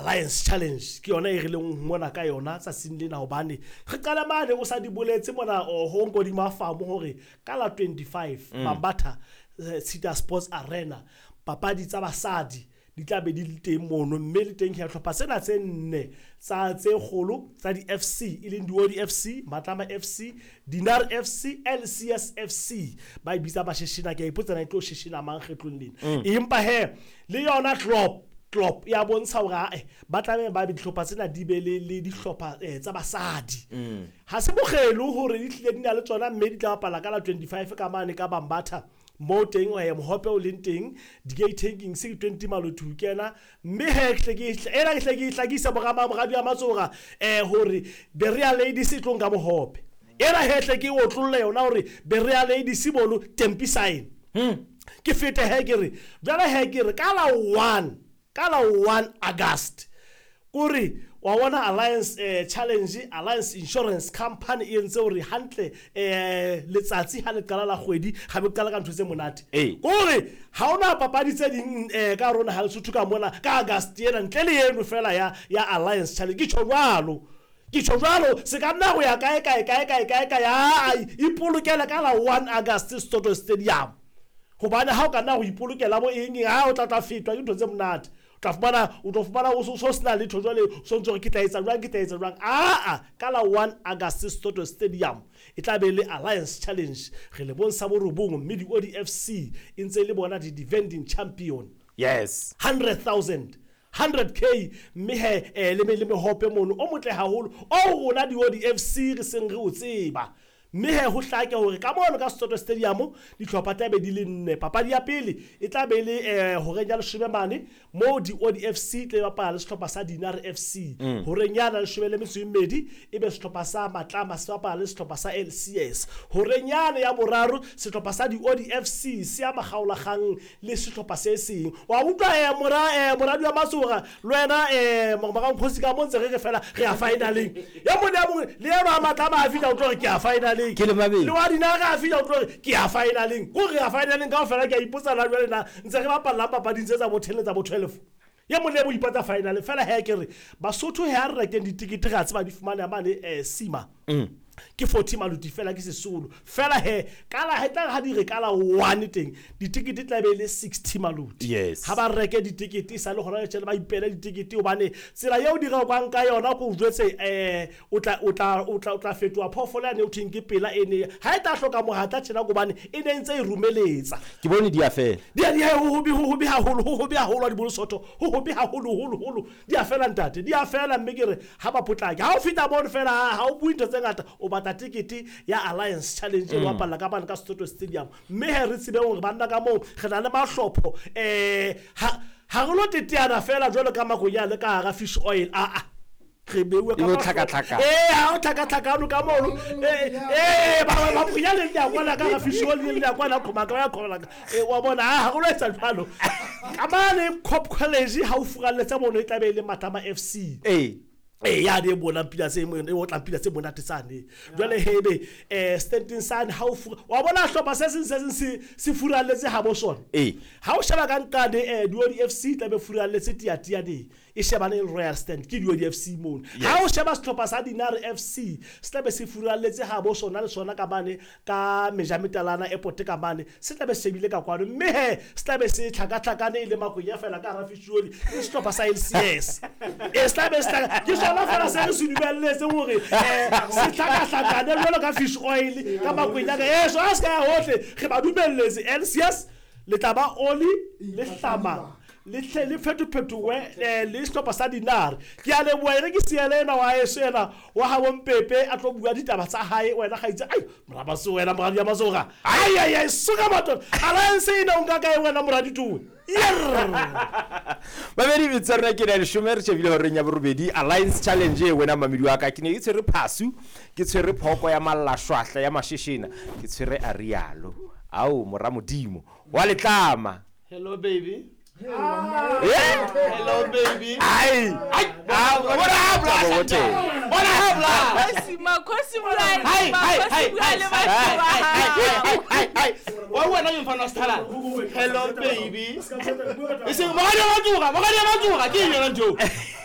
Alliance Challenge ke yona e re leng mona ka yona tsa sinlena hobane re qala mane o sa di boletse mona ho ngo di mafamo hore ka la 25 Bambatha Cedar Sports Arena papadi tsa basadi di tla be di le teng mono mme le teng ya tlhopha sena tse nne tsa tse kgolo tsa di FC e leng Diodi FC, Matlama FC, Dinar FC, LCS FC ba ibitsa ba shishina ke ipotsa na tlo shishina mang kgetlong lena empa he le yona Klopp ya bontsha hore ba tla ba dihlopha tsena di be le dihlopha tsa basadi ha se bogelo hore di tlile di na le tsona mme di tla bapala ka la 25 ka mane ka Bambatha mo teng o mohope o leng teng di-gate taking 20 malotu kena mme he ke hlakisa moradi ya Matsora hore the real ladies e tlong ka mohope era hetle ke o tlolle yona hore the real ladies bolo tempi sign ke fete he ke re jana he ke re ka la 1 August kuri wa wona Alliance Challenge Alliance Insurance Company e ntse hore hantle letsatsi ha le qala la kgwedi ga be qala ka ntho tse monate kuri ha ona papadi tse ding ka rona ha Lesotho ka mona ka August yena ntle le yeno fela ya Alliance Challenge ke tshwalo se ka nna go ya kae ya ipolokela ka la 1 August Soto Stadium hobane ha o ka nna go ipolokela bo eng ha o tla fetwa ke ntho tse monate o tla fumana o so sna le thojole so ntse ke tla etsa jwang ka la 1 August Soto Stadium e tla be le Alliance Challenge re le bonsa bo robong mme Diodi FC e ntse le bona di defending champion yes 100k mme he le mehope mono o motle haholo o rona Diodi FC re seng re o tseba mme he ho hlake hore ka mono ka Soto Stadium di tlhopha tabe di le nne papadi ya pele e tla be le hore nya le shebemane mo Diodi FC tle bapala le sehlopha sa Dinar FC hore nyana le shebele metsoimedi e be sehlopha sa Matlama se bapala le sehlopha sa LCS hore nyana ya boraro sehlopha sa Diodi FC se ya magaola gang le sehlopha se seng wa utlwa moradi wa Matsora lwena mara nkhosi ka montse re fela re a finaleng ya mona le ya Matlama a fitla utlwa ke a finaleng ke le mabedi le wa dina ga fitla utlwa ke a finaleng go re a finaleng ka fela ke a ipotsa la jwale na ntse re bapala papadi tsa bo 10 tsa bo 12 ya mo le bo ipatsa final fela he ke re Basotho he a re rekeng ditikete ga tseba di fumana mane Sima ke 40 maluti fela ke Sesulu fela he kala he tla ha di re kala 1 teng ditikete tla be le 60 maluti yes ha ba reke ditikete sa le gona le tshela ba ipela ditikete obane tsela ya o dira kwa nka yona go jwetse o tla fetwa phofola ne o thinke pela ene ha e tla hloka mohata tshela go bane e ne ntse e rumeletsa ke bone di a fela di hobi haholo di bolosotho hobi haholo di a fela ntate di a fela mme ke re ha ba potlaka ha o fita bona fela ha o bui ntse ngata o batla tikete ya Alliance Challenge wa palla ka bana ka Soto Stadium mme he re tsebe hore banna ka mo re na le mahlopho ha go lo teteana fela jwalo ka makonya le ka ga fish oil re bewe ka tlhaka ha o tlhaka no ka mono ba punya le ya kwa ka fish oil le ya kwa la khoma ka ya khola wa bona ha go lo etsa jwalo ka mane Cop College ha o fugalletsa mono e tlabe le Matlama FC ya de bona pila se mo o tla pila se bona tsane jwale hebe standing sign how wa bona hlopa se furalletse ha bo sona ha o sheba ka nkade Diodi FC tla be furalletse tiatia de e sheba le Royal Stand ke Diodi FC mon ha o sheba hlopa sa Dinar FC se be se furalletse ha bo sona le sona ka bane ka Mejametalana airport ka bane se tla be sebile ka kwano mme he se be se tlhaka le makonya fela ka rafishuoli ke hlopa sa LCS e se be ke la fela se se dibelletse hore se tlhaka ne jwalo ka fish oil ka makwenya ka so aska ya hohle re ba dumelletse LCS le taba oli le hlama le fetopetowe le stop sa Dinar ke a le boere ke sielena wa esena wa ha bompepe a tlo bua ditaba tsa hae wena ga itse mraba se wena moradi ya Matsora ai suka mato Alliance ina unga ka wena moradi tuwe Babedi bitsarna ke le shomer tshebile hore nya borobedi Alliance Challenge wena mamedi wa ka ke ne itse re phasu ke tshwere phoko ya malashwahla ya mashishina ke tshwere arialo au moramodimo wa Letlama hello baby hello baby what wena yo mfana sthala hello baby ise mogadi ya Matsora ke yena njo